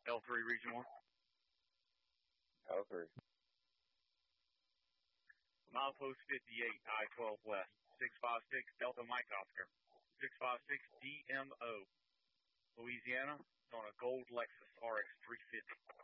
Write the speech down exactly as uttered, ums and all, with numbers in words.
L three Region one. L three. Milepost fifty-eight, I twelve West, six five six Delta Mike Oscar, six five six D M O, Louisiana, on a gold Lexus R X three fifty.